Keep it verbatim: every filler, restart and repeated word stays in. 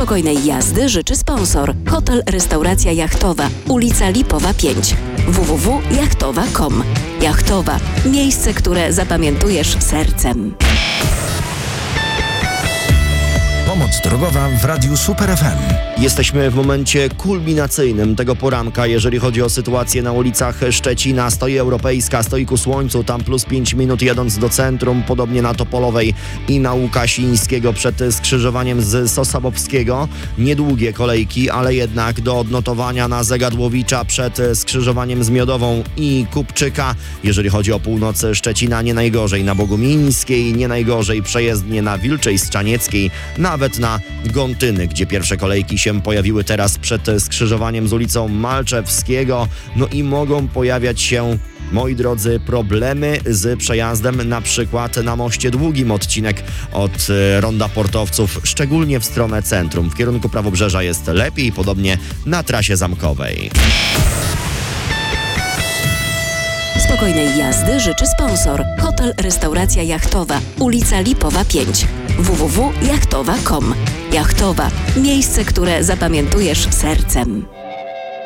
Spokojnej jazdy życzy sponsor. Hotel Restauracja Jachtowa, ulica Lipowa pięć. w w w kropka jachtowa kropka com. Jachtowa. Miejsce, które zapamiętujesz sercem. Pomoc drogowa w Radiu Super F M. Jesteśmy w momencie kulminacyjnym tego poranka, jeżeli chodzi o sytuację na ulicach Szczecina. Stoi Europejska, stoi ku słońcu, tam plus pięć minut jadąc do centrum, podobnie na Topolowej i na Łukasińskiego przed skrzyżowaniem z Sosabowskiego. Niedługie kolejki, ale jednak do odnotowania na Zegadłowicza przed skrzyżowaniem z Miodową i Kupczyka. Jeżeli chodzi o północ Szczecina, nie najgorzej na Bogumińskiej, nie najgorzej przejezdnie na Wilczej Strzanieckiej, nawet na Gontyny, gdzie pierwsze kolejki się pojawiły teraz przed skrzyżowaniem z ulicą Malczewskiego. No i mogą pojawiać się, moi drodzy, problemy z przejazdem, na przykład na Moście Długim, odcinek od Ronda Portowców, szczególnie w stronę centrum. W kierunku Prawobrzeża jest lepiej, podobnie na trasie zamkowej. Spokojnej jazdy życzy sponsor. Hotel Restauracja Jachtowa, ulica Lipowa pięć. w w w kropka jachtowa kropka com. Jachtowa. Miejsce, które zapamiętujesz sercem.